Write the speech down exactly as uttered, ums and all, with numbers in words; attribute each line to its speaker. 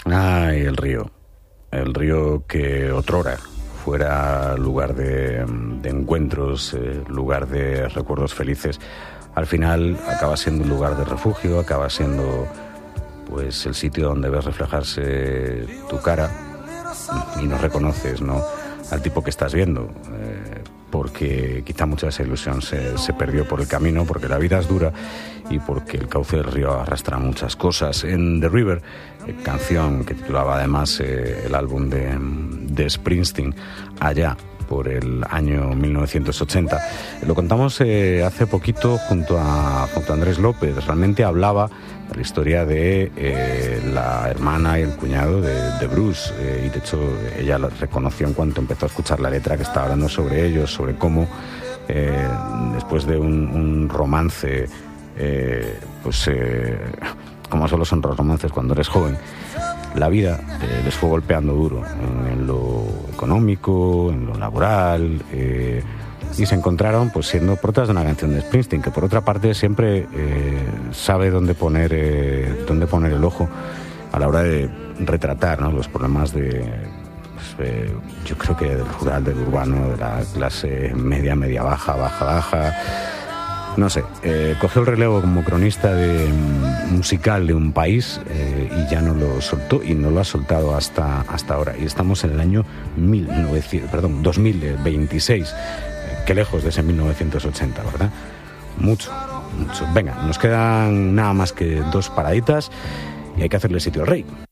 Speaker 1: Ay, el río. El río que otrora fuera lugar de, de encuentros, eh, lugar de recuerdos felices, al final acaba siendo un lugar de refugio, acaba siendo pues el sitio donde ves reflejarse tu cara y no reconoces, ¿no?, al tipo que estás viendo, eh, porque quizá mucha de esa ilusión se, se perdió por el camino, porque la vida es dura y porque el cauce del río arrastra muchas cosas. En The River, eh, canción que titulaba además eh, el álbum de, de Springsteen, allá por el año mil novecientos ochenta, lo contamos eh, hace poquito junto a, junto a Andrés López. Realmente hablaba de la historia de eh, la hermana y el cuñado de, de Bruce, eh, y de hecho ella lo reconoció en cuanto empezó a escuchar la letra, que estaba hablando sobre ellos, sobre cómo eh, después de un, un romance, eh, pues eh, como solo son los romances cuando eres joven, la vida eh, les fue golpeando duro en, en lo económico, en lo laboral, eh, y se encontraron pues siendo protas de una canción de Springsteen, que por otra parte siempre eh, sabe dónde poner eh, dónde poner el ojo a la hora de retratar, ¿no?, los problemas de, pues, eh, yo creo que del rural, del urbano, de la clase media, media baja, baja, baja. No sé, eh, cogió el relevo como cronista de, um, musical de un país eh, y ya no lo soltó, y no lo ha soltado hasta, hasta ahora. Y estamos en el año mil novecientos, perdón, dos mil veintiséis. Eh, qué lejos de ese mil novecientos ochenta, ¿verdad? Mucho, mucho. Venga, nos quedan nada más que dos paraditas y hay que hacerle sitio al rey.